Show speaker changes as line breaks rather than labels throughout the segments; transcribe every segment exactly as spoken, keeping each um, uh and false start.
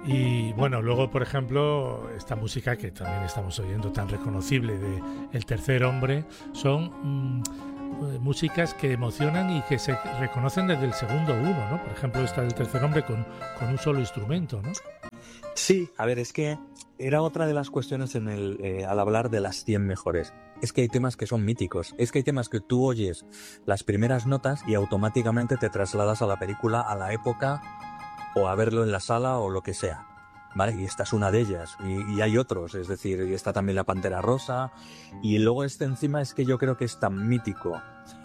Y bueno, luego, por ejemplo, esta música que también estamos oyendo tan reconocible de El tercer hombre, son mm, músicas que emocionan y que se reconocen desde el segundo uno, ¿no? Por ejemplo, esta del tercer hombre con, con un solo instrumento, ¿no?
Sí, a ver, es que era otra de las cuestiones en el, eh, al hablar de las cien mejores. Es que hay temas que son míticos. Es que hay temas que tú oyes las primeras notas y automáticamente te trasladas a la película, a la época, o a verlo en la sala o lo que sea. ¿Vale? Y esta es una de ellas. Y, y hay otros, es decir, y está también La Pantera Rosa. Y luego este encima es que yo creo que es tan mítico,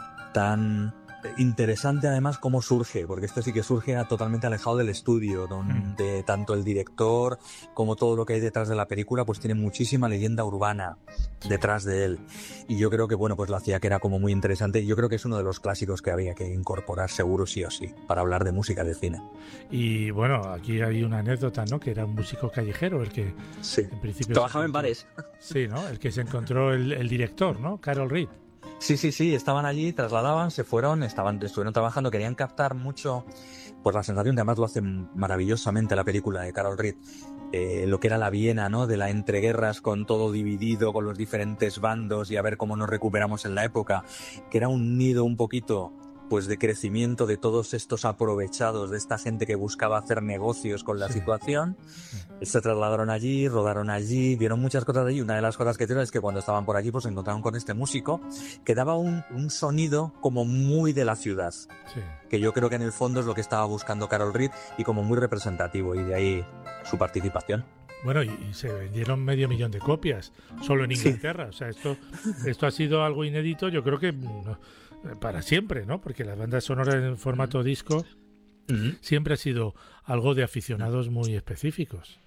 tan interesante además cómo surge, porque esto sí que surge totalmente alejado del estudio, donde mm. tanto el director como todo lo que hay detrás de la película pues tiene muchísima leyenda urbana detrás de él, y yo creo que bueno, pues lo hacía que era como muy interesante, y yo creo que es uno de los clásicos que había que incorporar seguro sí o sí para hablar de música de cine.
Y bueno, aquí hay una anécdota, ¿no? Que era un músico callejero el que
sí.
en principio
trabajaba en bares.
Sí, ¿no? El que se encontró el, el director, ¿no? Carol Reed.
Sí, sí, sí, estaban allí, trasladaban, se fueron, estaban, estuvieron trabajando, querían captar mucho, pues la sensación de, además lo hace maravillosamente la película de Carol Reed, eh, lo que era la Viena, ¿no? De la entreguerras, con todo dividido, con los diferentes bandos y a ver cómo nos recuperamos en la época, que era un nido un poquito pues de crecimiento de todos estos aprovechados, de esta gente que buscaba hacer negocios con la sí. situación. Sí. Se trasladaron allí, rodaron allí, vieron muchas cosas allí. Una de las cosas que tienen es que cuando estaban por allí pues se encontraron con este músico que daba un, un sonido como muy de la ciudad, sí. que yo creo que en el fondo es lo que estaba buscando Carol Reed y como muy representativo, y de ahí su participación.
Bueno, y, y se vendieron medio millón de copias solo en Inglaterra. Sí. O sea, esto, esto ha sido algo inédito, yo creo que no, para siempre, ¿no? Porque las bandas sonoras en formato disco uh-huh. siempre ha sido algo de aficionados muy específicos.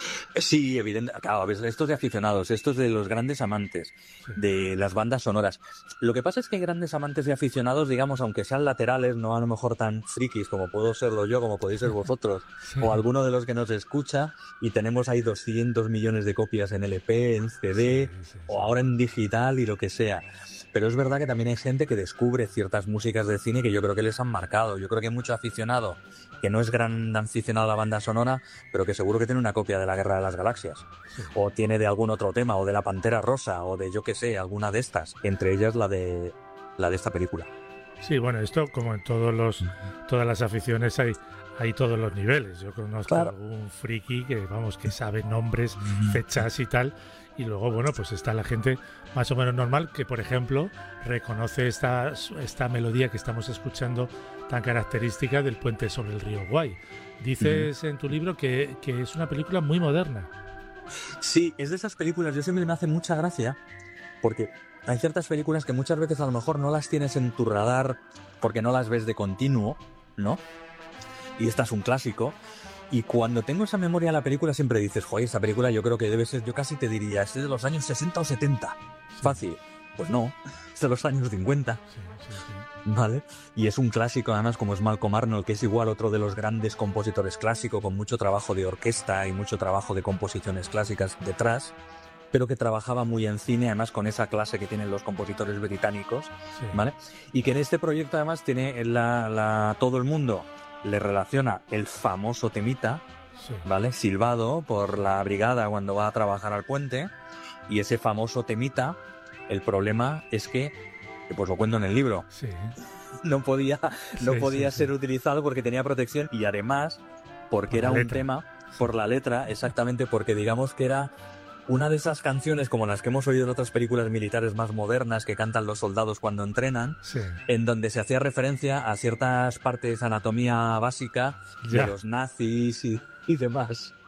Sí, evidente. Claro, estos de aficionados, estos de los grandes amantes sí. de las bandas sonoras. Lo que pasa es que hay grandes amantes de aficionados, digamos, aunque sean laterales, no a lo mejor tan frikis como puedo serlo yo, como podéis ser vosotros, sí. o alguno de los que nos escucha, y tenemos ahí doscientos millones de copias en L P, en C D, sí, sí, sí. o ahora en digital y lo que sea. Pero es verdad que también hay gente que descubre ciertas músicas de cine que yo creo que les han marcado. Yo creo que hay mucho aficionado que no es gran aficionado a la banda sonora, pero que seguro que tiene una copia de La Guerra de las Galaxias. Sí. O tiene de algún otro tema, o de La Pantera Rosa, o de yo qué sé, alguna de estas. Entre ellas la de la de esta película.
Sí, bueno, esto como en todos los todas las aficiones hay hay todos los niveles. Yo conozco claro. algún friki que vamos que sabe nombres, fechas y tal. Y luego, bueno, pues está la gente más o menos normal que, por ejemplo, reconoce esta, esta melodía que estamos escuchando tan característica del puente sobre el río Guay. Dices uh-huh. en tu libro que, que es una película muy moderna.
Sí, es de esas películas, yo siempre me hace mucha gracia, porque hay ciertas películas que muchas veces a lo mejor no las tienes en tu radar porque no las ves de continuo, ¿no? Y esta es un clásico. Y cuando tengo esa memoria de la película siempre dices, joder, esta película yo creo que debe ser, yo casi te diría, es de los años sesenta o setenta. Sí. Fácil. Pues no, es de los años cincuenta.
Sí, sí, sí.
¿Vale? Y es un clásico además como es Malcolm Arnold, que es igual otro de los grandes compositores clásicos, con mucho trabajo de orquesta y mucho trabajo de composiciones clásicas detrás, pero que trabajaba muy en cine, además con esa clase que tienen los compositores británicos, sí. ¿vale? Y que en este proyecto además tiene la, la, todo el mundo le relaciona el famoso temita, sí. ¿vale? Silbado por la brigada cuando va a trabajar al puente, y ese famoso temita, el problema es que, pues lo cuento en el libro,
sí.
no podía, no
sí,
podía
sí,
ser
sí.
utilizado porque tenía protección, y además porque por era un tema, por la letra, exactamente, porque digamos que era una de esas canciones como las que hemos oído en otras películas militares más modernas que cantan los soldados cuando entrenan,
sí.
en donde se hacía referencia a ciertas partes de anatomía básica ya. de los nazis y, y demás.